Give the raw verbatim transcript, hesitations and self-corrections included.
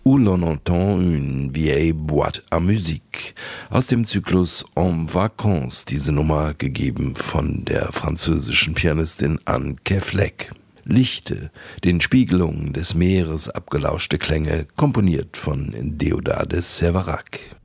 Où l'on entend une vieille boîte à musique. Aus dem Zyklus En Vacances, diese Nummer gegeben von der französischen Pianistin Anke Fleck. Lichte, den Spiegelungen des Meeres abgelauschte Klänge, komponiert von Deodat de Séverac.